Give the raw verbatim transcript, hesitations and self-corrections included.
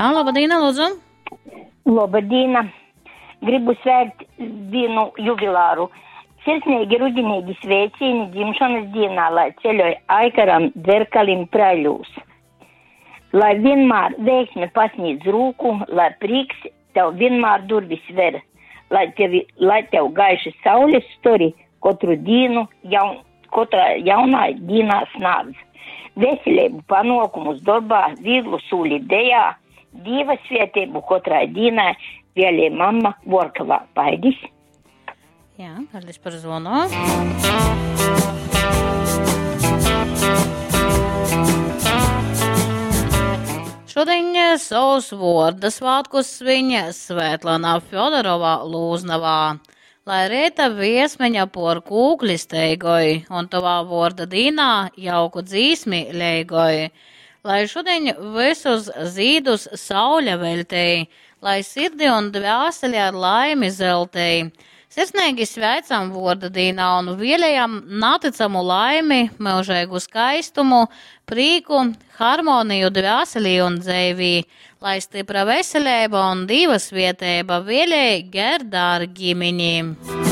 Jā, labadīna, lūdzu. Labadīna. Gribu sveikt vienu jubilāru. Sirsnīgi ruģinīgi sveicīni dzimšanas dienā, lai ceļoja Aikaram Dverkalim Praļūs. Lai vienmēr veiksme pasniedz rūku, lai prieks tev vienmēr durvis ver, lai tev, lai tev gaiši saules stori katru dienu, jaun, katrā jaunā dienā snādz. Veselību panākumus darbā, vieglu sūli dejā, Dieva svētību katrai dienai, vēlē mamma Vorkavā. Paidis! Jā, paldies par zvonu. Šodien savus vārda svātkus sviņa Svētlana Fjodorova Lūznavā. Lai rēta viesmeņa por kūkli steigoj un tavā vārda dīnā jauku dzīsmi leigoj. Lai šodien visus zīdus sauļa veltēji, lai sirdi un dvēseli ar laimi zeltēji. Sirsnīgi sveicam vārda dīnā un vēlējam naticamu laimi, mūžīgu skaistumu, prīku, harmoniju dvēselī un dzēvī, lai stipra veselība un Dieva svētība vēlēji Gerda ar ģimeņiem.